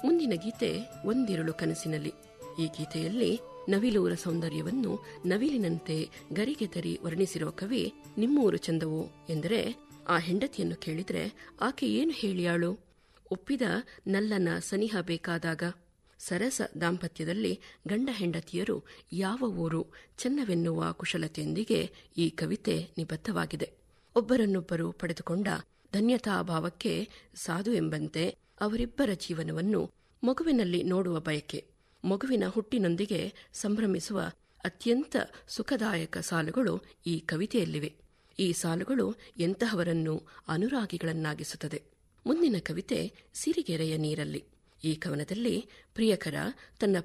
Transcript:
ಮುಂದಿನ ಗೀತೆ ಒಂದಿರುಳು ಕನಸಿನಲ್ಲಿ. ಈ ಗೀತೆಯಲ್ಲಿ ನವಿಲೂರ ಸೌಂದರ್ಯವನ್ನು ನವಿಲಿನಂತೆ ಗರಿಗೆ ತರಿ ವರ್ಣಿಸಿರುವ ಕವಿ ನಿಮ್ಮೂರು ಚಂದವು ಎಂದರೆ, ಆ ಹೆಂಡತಿಯನ್ನು ಕೇಳಿದ್ರೆ ಆಕೆ ಏನು ಹೇಳಿಯಾಳು? ಒಪ್ಪಿದ ನಲ್ಲನ ಸನಿಹ ಬೇಕಾದಾಗ. ಸರಸ ದಾಂಪತ್ಯದಲ್ಲಿ ಗಂಡ ಹೆಂಡತಿಯರು ಯಾವ ಊರು ಚೆನ್ನವೆನ್ನುವ ಕುಶಲತೆಯೊಂದಿಗೆ ಈ ಕವಿತೆ ನಿಬದ್ಧವಾಗಿದೆ. ಒಬ್ಬರನ್ನೊಬ್ಬರು ಪಡೆದುಕೊಂಡ ಧನ್ಯತಾಭಾವಕ್ಕೆ ಸಾಧು ಎಂಬಂತೆ ಅವರಿಬ್ಬರ ಜೀವನವನ್ನು ಮಗುವಿನಲ್ಲಿ ನೋಡುವ ಬಯಕೆ, ಮಗುವಿನ ಹುಟ್ಟಿನೊಂದಿಗೆ ಸಂಭ್ರಮಿಸುವ ಅತ್ಯಂತ ಸುಖದಾಯಕ ಸಾಲುಗಳು ಈ ಕವಿತೆಯಲ್ಲಿವೆ. ಈ ಸಾಲುಗಳು ಎಂತಹವರನ್ನು ಅನುರಾಗಿಗಳನ್ನಾಗಿಸುತ್ತದೆ. ಮುಂದಿನ ಕವಿತೆ ಸಿರಿಗೆರೆಯ ನೀರಲ್ಲಿ. ಈ ಕವನದಲ್ಲಿ ಪ್ರಿಯಕರ ತನ್ನ